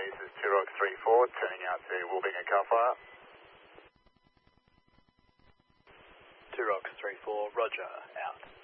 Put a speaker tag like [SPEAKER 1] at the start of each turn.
[SPEAKER 1] this is 2 Rock 34, turning out to Wilbinga car fire.
[SPEAKER 2] 2 Rock 34, roger, out.